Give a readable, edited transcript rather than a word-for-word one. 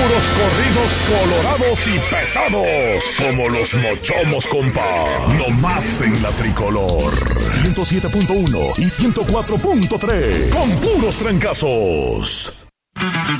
puros corridos colorados y pesados, como los Mochomos, compa. No más en la Tricolor 107.1 y 104.3, con puros trancazos.